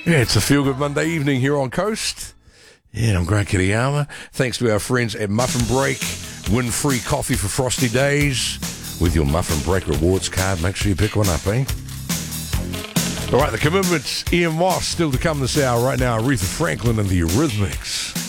Yeah, it's a feel-good Monday evening here on Coast. Yeah, and I'm Grant Kiriyama. Thanks to our friends at Muffin Break. Win free coffee for frosty days with your Muffin Break rewards card. Make sure you pick one up, eh? All right, the commitments. Ian Moss still to come this hour. Right now, Aretha Franklin and the Eurythmics.